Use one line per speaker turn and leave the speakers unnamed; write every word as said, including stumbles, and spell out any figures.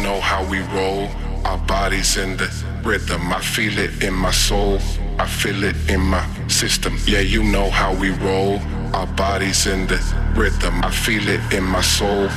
know how we roll. Our bodies in the rhythm. I feel it in my soul. I feel it in my system. Yeah, you know how we roll. Our bodies in the rhythm. I feel it in my soul.